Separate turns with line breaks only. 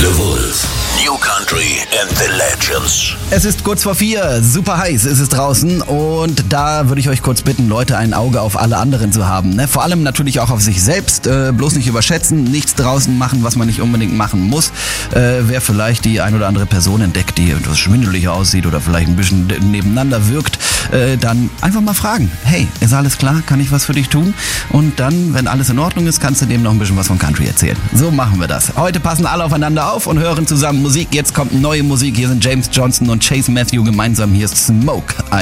The Wolf. New Country and the Legends.
Es ist kurz vor 4, super heiß ist es draußen und da würde ich euch kurz bitten, Leute, ein Auge auf alle anderen zu haben. Ne? Vor allem natürlich auch auf sich selbst, bloß nicht überschätzen, nichts draußen machen, was man nicht unbedingt machen muss. Wer vielleicht die ein oder andere Person entdeckt, die etwas schwindelig aussieht oder vielleicht ein bisschen nebeneinander wirkt, dann einfach mal fragen, hey, ist alles klar, kann ich was für dich tun? Und dann, wenn alles in Ordnung ist, kannst du dem noch ein bisschen was von Country erzählen. So machen wir das. Heute passen alle aufeinander auf und hören zusammen Musik. Jetzt kommt neue Musik. Hier sind James Johnson und Chase Matthew gemeinsam. Hier ist Smoke.